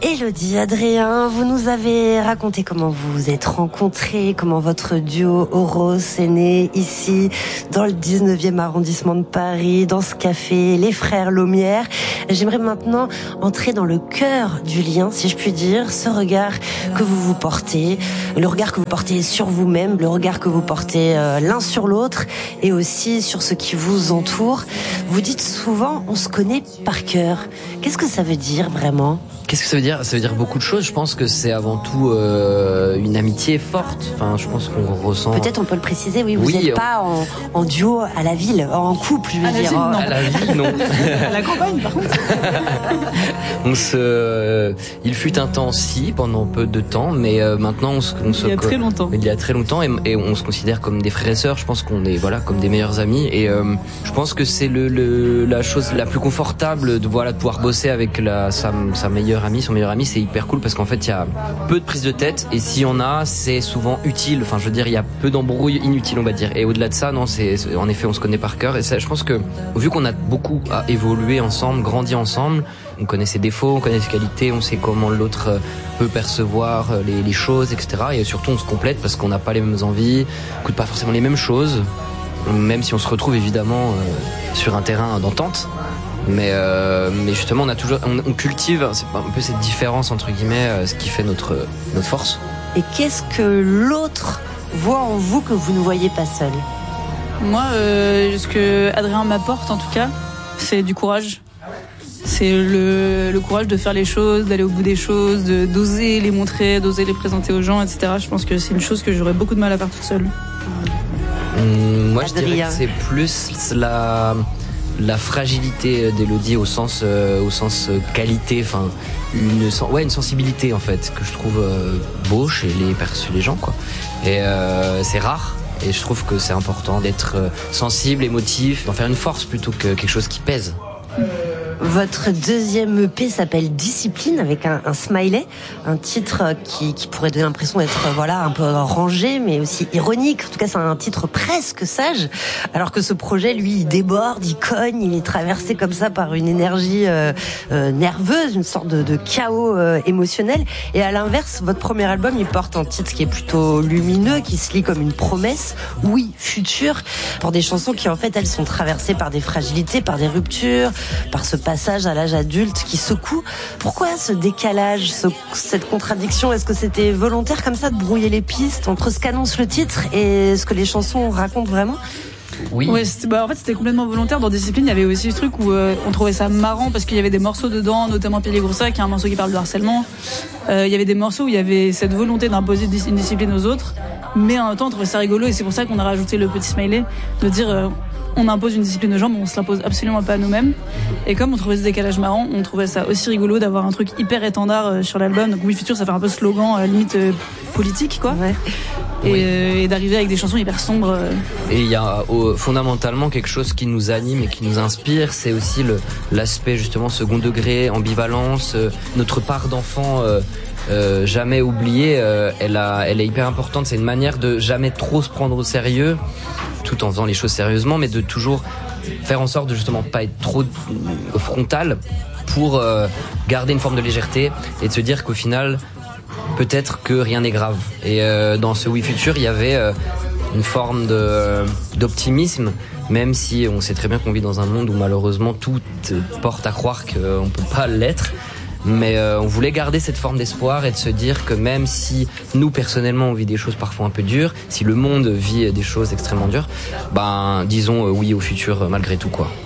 Élodie, Adrien, vous nous avez raconté comment vous vous êtes rencontrés, comment votre duo Oros est né ici, dans le 19e arrondissement de Paris, dans ce café, les frères Laumière. J'aimerais maintenant entrer dans le cœur du lien, si je puis dire, ce regard que vous portez, le regard que vous portez sur vous-même, le regard que vous portez l'un sur l'autre et aussi sur ce qui vous entoure. Vous dites souvent, on se connaît par cœur. Qu'est-ce que ça veut dire vraiment ? Qu'est-ce que ça veut dire ? Ça veut dire beaucoup de choses. Je pense que c'est avant tout une amitié forte. Enfin, je pense qu'on ressent... Peut-être on peut le préciser, oui, vous n'êtes pas en duo à la ville, en couple, je veux dire. À la ville, non. À la campagne, par contre. Il fut un temps, si, pendant peu de temps, mais maintenant on se... Il y a très longtemps. Il y a très longtemps, et on se considère comme des frères et sœurs. Je pense qu'on est, comme des meilleurs amis, et je pense que c'est la chose la plus confortable de pouvoir bosser avec son meilleur ami, c'est hyper cool parce qu'en fait il y a peu de prise de tête, et si on a, c'est souvent utile. Enfin, je veux dire, il y a peu d'embrouilles inutiles, on va dire. Et au-delà de ça, non, c'est en effet, on se connaît par cœur. Et ça, je pense que vu qu'on a beaucoup évolué ensemble, grandi ensemble, on connaît ses défauts, on connaît ses qualités, on sait comment l'autre peut percevoir les choses, etc. Et surtout, on se complète parce qu'on n'a pas les mêmes envies, on n'écoute pas forcément les mêmes choses, même si on se retrouve évidemment sur un terrain d'entente. Mais justement, on cultive c'est un peu cette différence entre guillemets, ce qui fait notre force. Et qu'est-ce que l'autre voit en vous que vous ne voyez pas seul ? Moi, ce que Adrien m'apporte en tout cas, c'est du courage. C'est le courage de faire les choses, d'aller au bout des choses, d'oser les montrer, d'oser les présenter aux gens, etc. Je pense que c'est une chose que j'aurais beaucoup de mal à faire toute seule. Moi, je dirais que c'est plus la fragilité d'Élodie au sens qualité, enfin une sensibilité en fait que je trouve beau chez les gens, quoi. Et c'est rare, et je trouve que c'est important d'être sensible, émotif, d'en faire une force plutôt que quelque chose qui pèse. Votre deuxième EP s'appelle Discipline, avec un smiley, un titre qui pourrait donner l'impression d'être un peu rangé, mais aussi ironique. En tout cas, c'est un titre presque sage, alors que ce projet, lui, il déborde, il cogne, il est traversé comme ça par une énergie nerveuse, une sorte de chaos émotionnel. Et à l'inverse, votre premier album, il porte un titre qui est plutôt lumineux, qui se lit comme une promesse, oui, future, pour des chansons qui, en fait, elles sont traversées par des fragilités, par des ruptures, par ce passage à l'âge adulte qui secoue. Pourquoi ce décalage, cette contradiction ? Est-ce que c'était volontaire comme ça de brouiller les pistes entre ce qu'annonce le titre et ce que les chansons racontent vraiment ? Oui. Ouais, en fait, c'était complètement volontaire. Dans Discipline, il y avait aussi ce truc où on trouvait ça marrant parce qu'il y avait des morceaux dedans, notamment Pili Grossa, qui est un morceau qui parle de harcèlement. Il y avait des morceaux où il y avait cette volonté d'imposer une discipline aux autres, mais en même temps, on trouvait ça rigolo, et c'est pour ça qu'on a rajouté le petit smiley, de dire on impose une discipline aux gens, mais on se l'impose absolument pas à nous-mêmes. Et comme on trouvait ce décalage marrant, on trouvait ça aussi rigolo d'avoir un truc hyper étendard sur l'album. Donc oui, futur, ça fait un peu slogan limite politique, quoi. Ouais. Et d'arriver avec des chansons hyper sombres. Et il y a fondamentalement quelque chose qui nous anime et qui nous inspire, c'est aussi l'aspect justement second degré, ambivalence, notre part d'enfant jamais oubliée, elle est hyper importante. C'est une manière de jamais trop se prendre au sérieux, tout en faisant les choses sérieusement, mais de toujours faire en sorte de justement pas être trop frontal pour garder une forme de légèreté et de se dire qu'au final, peut-être que rien n'est grave. Et dans ce Oui Futur, il y avait une forme d'optimisme, même si on sait très bien qu'on vit dans un monde où malheureusement tout porte à croire qu'on peut pas l'être. Mais on voulait garder cette forme d'espoir et de se dire que même si nous personnellement on vit des choses parfois un peu dures, si le monde vit des choses extrêmement dures, disons oui au futur malgré tout, quoi.